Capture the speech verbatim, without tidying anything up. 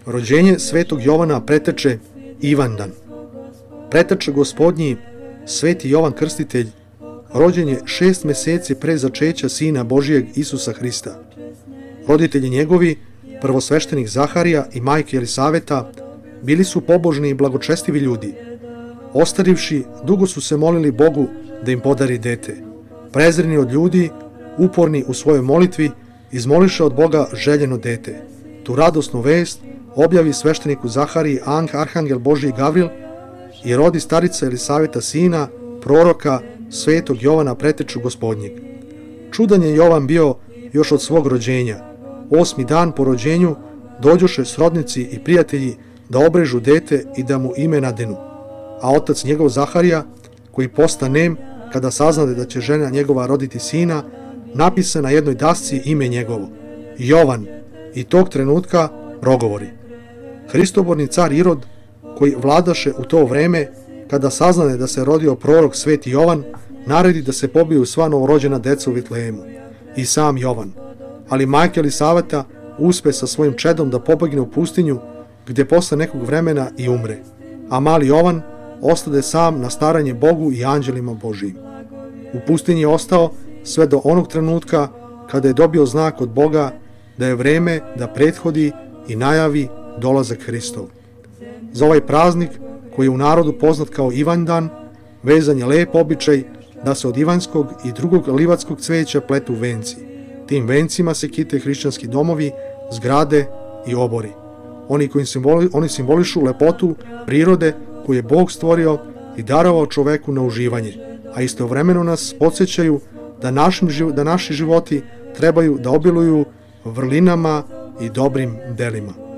Rođenje svetog Jovana preteče Ivandan. Preteče gospodnji sveti Jovan Krstitelj rođen je šest meseci pre začeća Sina Božijeg Isusa Hrista. Roditelji njegovi, prvosveštenik Zaharija i majke Elisaveta, bili su pobožni i blagočestivi ljudi. Ostarivši, dugo su se molili Bogu da im podari dete. Prezreni od ljudi, uporni u svojoj molitvi, izmoliše od Boga željeno dete. Tu radosnu vest objavi svešteniku Zahariji arhangel Božji Gavril i rodi starica Elisaveta sina, proroka, svetog Jovana preteču gospodnjeg. Čudan je Jovan bio još od svog rođenja. Osmi dan po rođenju dođoše srodnici i prijatelji da obrežu dete i da mu ime nadenu. A otac njegov Zaharija, koji posta nem, kada saznade da će žena njegova roditi sina, napisa na jednoj dasci ime njegovo, Jovan, i tog trenutka progovori. Hristoborni car Irod, koji vladaše u to vreme, kada saznade da se rodio prorok sveti Jovan, naredi da se pobiju sva novorođena deca u Vitlehemu, i sam Jovan. Ali majka Elisaveta uspe sa svojim čedom da pobegne u pustinju, gdje posle nekog vremena i umre, a mali Jovan ostade sam na staranje Bogu i anđelima Božijim. U pustinji je ostao sve do onog trenutka kada je dobio znak od Boga da je vreme da prethodi i najavi dolazak Hristov. Za ovaj praznik, koji je u narodu poznat kao Ivandan, vezan je lep običaj da se od ivanskog i drugog livatskog cveća pletu venci. Tim vencima se kite hrišćanski domovi, zgrade i obori. Oni, koji simboli, oni simbolišu lepotu prirode koju je Bog stvorio i darovao čoveku na uživanje, a istovremeno nas podsjećaju da, našim, da naši životi trebaju da obiluju vrlinama i dobrim delima.